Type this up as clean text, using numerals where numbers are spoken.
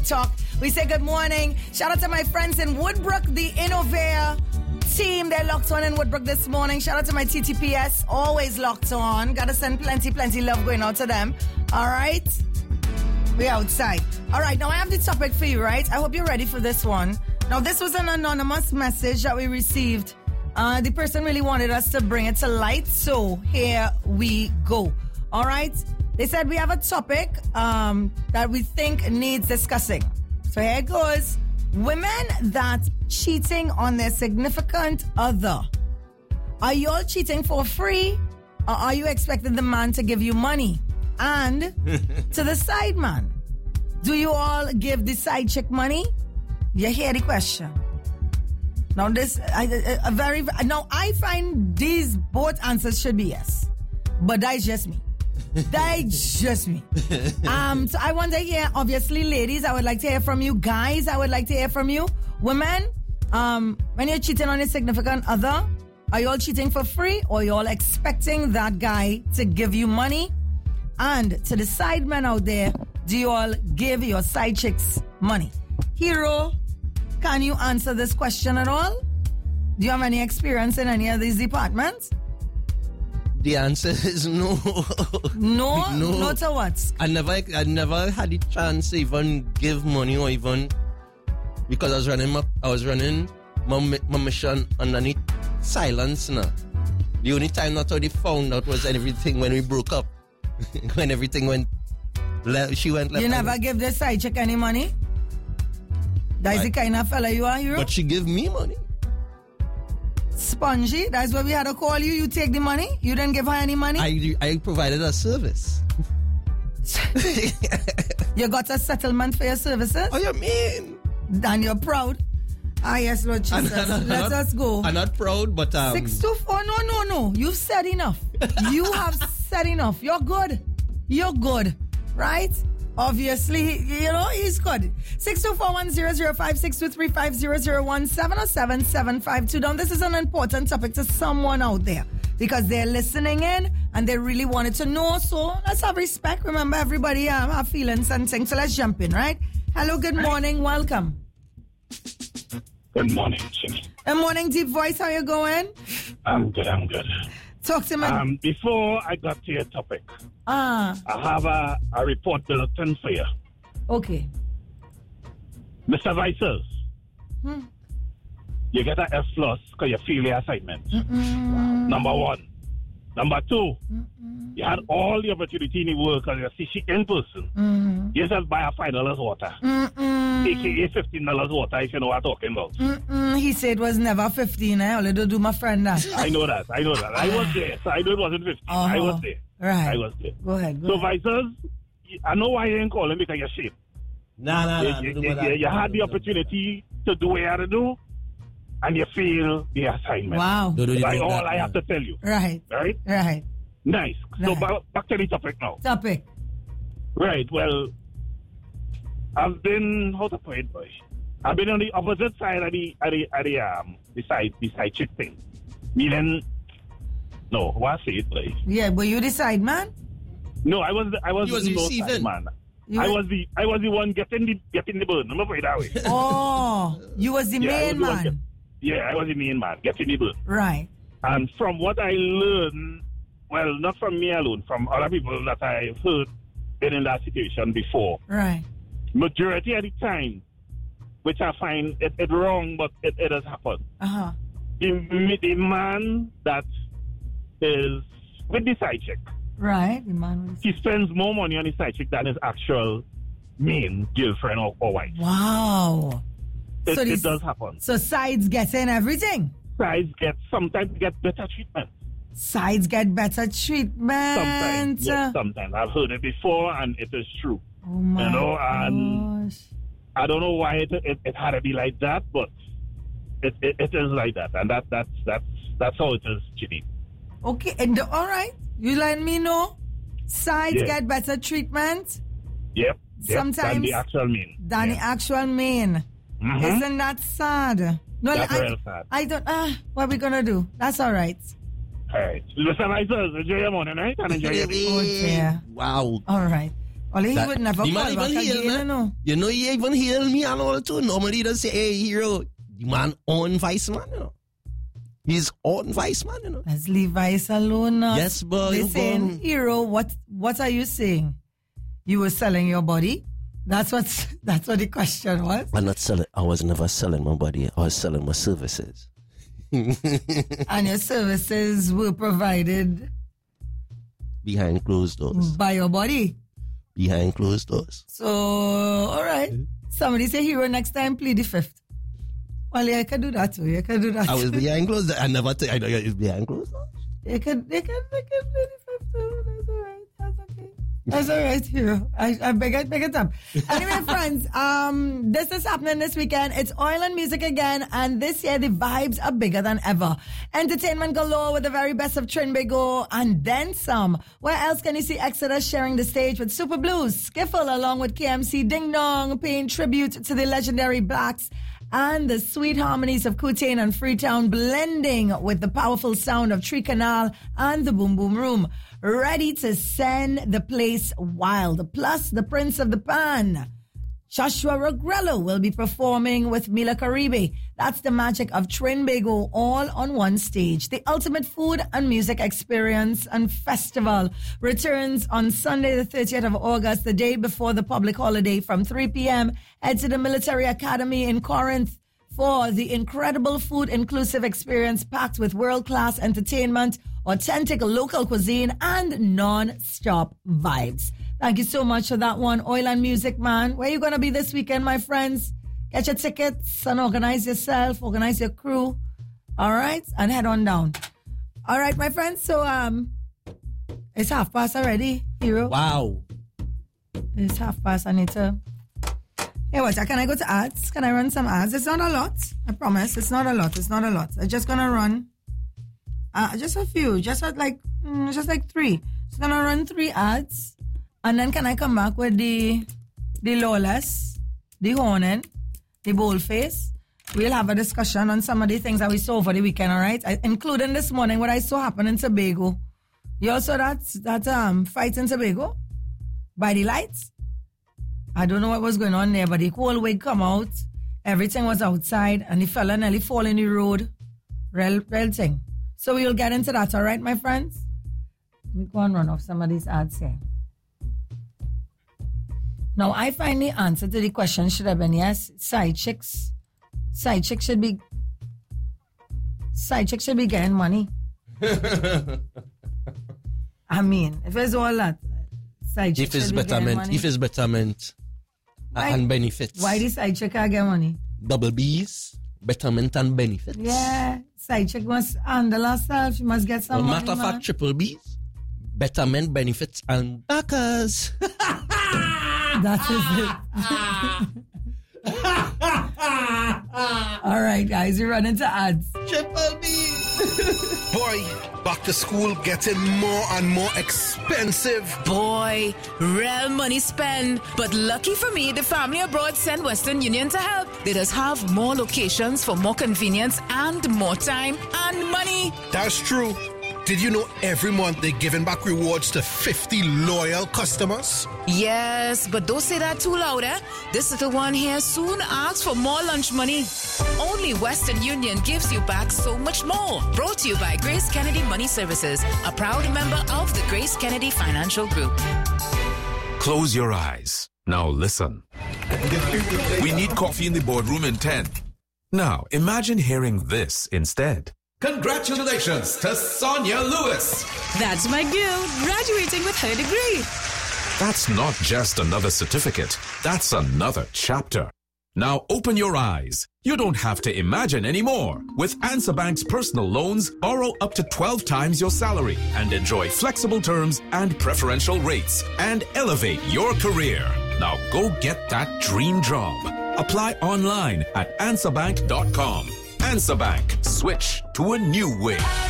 TikTok. We say good morning. Shout out to my friends in Woodbrook, the Innovare team. They're locked on in Woodbrook this morning. Shout out to my TTPS, always locked on. Gotta send plenty love going out to them. All right? We're outside. All right, now I have the topic for you, right? I hope you're ready for this one. Now, this was an anonymous message that we received. The person really wanted us to bring it to light, so here we go. All right? They said we have a topic that we think needs discussing. So here it goes. Women that cheating on their significant other. Are you all cheating for free, or are you expecting the man to give you money? And to the side man, do you all give the side chick money? You hear the question. Now I find these both answers should be yes, but that's just me. That's just me. So I want to hear, obviously, ladies, I would like to hear from you. Guys, I would like to hear from you. Women, when you're cheating on your significant other, are you all cheating for free, or you all expecting that guy to give you money? And to the side men out there, do you all give your side chicks money? Hero, can you answer this question at all? Do you have any experience in any of these departments? The answer is no. No? No to what? I never had the chance to even give money, or even because I was running my mission underneath silence now. The only time that they found out was everything when we broke up. When everything went left, she went left. You never give the side chick any money? That's the kind of fella you are, Hero? But she give me money. Spongy, that's why we had to call you. You take the money? You didn't give her any money? I provided a service. You got a settlement for your services? Oh, you mean? And you're proud? Ah, yes, Lord Jesus. Let us go. I'm not proud, but... 624, no. You've said enough. You have said enough. You're good. You're good. Right? Obviously, he's good. 6241005, 6235001, 707-752. Now, this is an important topic to someone out there because they're listening in and they really wanted to know. So let's have respect. Remember, everybody have feelings and things. So let's jump in, right? Hello, good morning. Welcome. Good morning. Good morning, Deep Voice. How you going? I'm good. Talk to me. Before I got to your topic, I have a report bulletin for you. Okay. Mr. Vices, you get an F+ because you failed your assignment. Number one. Number two, you had all the opportunity in the world because you're see in person. You just buy a $5 water. AKA $15 water, if you know what I'm talking about. He said it was never 15. I only do my friend that. I know that. I was there, so I know it wasn't 15. I was there. Right. I was there. Go ahead. So, Vices, I know why you ain't calling because you're shit. Nah. You had the opportunity to do what you had to do, and you failed the assignment. Wow. That's all I have to tell you. Right. Nice. So, Right. back to the topic now. Topic. Right. Well, I've been, how to put it, boy? I've been on the opposite side of the side chick thing. Meaning, no, what I say it, boy? Yeah, but you decide, man. No, I was the receiving side, man. I was the one getting the burn. Let me put it that way. Oh, you was the main man. I was the main man getting the burn. Right. And from what I learned, well, not from me alone, from other people that I've heard been in that situation before. Right. Majority of the time, which I find it wrong, but it has happened. The man that is with the side chick. Right. The man was... He spends more money on his side chick than his actual main girlfriend or wife. Wow. It does happen. So sides getting everything? Sides sometimes get better treatment. Sides get better treatment? Sometimes, yes, sometimes. I've heard it before and it is true. Oh my gosh. I don't know why it had to be like that, but it is like that. And that's how it is, Ginny. Okay, and all right. You let me know. Sides get better treatment? Yep. Sometimes than the actual main. The actual main. Mm-hmm. Isn't that sad? No, that's real sad. I don't. What are we gonna do? That's all right. All right. Listen, Vices, enjoy your morning, right? And enjoy your day. Oh dear. Wow. All right. Only he would never the call man back even heal, again, man. you know. You know, he even heal me and all too. Normally he does say, hey, hero, the man on vice man, you know. He's on vice man, you know. Let's leave Vice alone now. Yes, boy. They saying, hero, what are you saying? You were selling your body? That's what the question was. I'm not selling. I was never selling my body. I was selling my services. And your services were provided Behind closed doors. by your body. Behind closed doors. So, all right. Somebody say, hero, next time plead the fifth. Well, yeah, I can do that too. You can do that. I was behind closed doors. I never tell you it's behind closed doors. They can plead the fifth too. That's all right. That's okay. That's all right, hero. I beg it up. Anyway, friends, this is happening this weekend. It's oil and music again, and this year the vibes are bigger than ever. Entertainment galore with the very best of Trinbago and then some. Where else can you see Exodus sharing the stage with Super Blues, Skiffle along with KMC Ding Dong, paying tribute to the legendary Blacks, and the sweet harmonies of Kutain and Freetown blending with the powerful sound of Tree Canal and the Boom Boom Room, ready to send the place wild. Plus, the Prince of the Pan, Joshua Regrello, will be performing with Mila Caribe. That's the magic of Trinbago, all on one stage. The ultimate food and music experience and festival returns on Sunday, the 30th of August, the day before the public holiday, from 3 p.m. Head to the Military Academy in Corinth for the incredible food inclusive experience packed with world-class entertainment, authentic local cuisine, and non-stop vibes. Thank you so much for that one, Oil and Music Man. Where are you going to be this weekend, my friends? Get your tickets and organize yourself, organize your crew. All right? And head on down. All right, my friends. So, it's 1:30 already, hero. Wow. It's 1:30. I need to... Hey, watch. Can I go to ads? Can I run some ads? It's not a lot. I promise. It's not a lot. I'm just going to run just a few. Just like 3. Just going to run 3 ads. And then can I come back with the Lawless, the Hornin, the Boldface? We'll have a discussion on some of the things that we saw over the weekend, all right? Including this morning what I saw happen in Tobago. You also that fight in Tobago? By the lights? I don't know what was going on there, but the whole wig come out. Everything was outside, and the fella nearly fall in the road. Real thing. So we'll get into that, all right, my friends? Let me go and run off some of these ads here. Now, I find the answer to the question should have been yes. Side chicks should be getting money. I mean, if it's all that, side chicks should be getting money. If it's betterment and benefits. Why the side chick can't get money? Double B's, betterment and benefits. Yeah, side chick must handle herself. She must get some money, matter of fact, triple B's, betterment, benefits, and backers. That is it. All right, guys, we're running to ads. Triple B. Boy, back to school getting more and more expensive. Boy, real money spend. But lucky for me, the family abroad sent Western Union to help. They just have more locations for more convenience and more time and money. That's true. Did you know every month they're giving back rewards to 50 loyal customers? Yes, but don't say that too loud, eh? This little one here soon asks for more lunch money. Only Western Union gives you back so much more. Brought to you by Grace Kennedy Money Services, a proud member of the Grace Kennedy Financial Group. Close your eyes. Now listen. We need coffee in the boardroom in 10. Now, imagine hearing this instead. Congratulations to Sonia Lewis. That's my girl, graduating with her degree. That's not just another certificate. That's another chapter. Now open your eyes. You don't have to imagine anymore. With Answer Bank's personal loans, borrow up to 12 times your salary and enjoy flexible terms and preferential rates and elevate your career. Now go get that dream job. Apply online at answerbank.com. Answer Bank. Switch to a new way.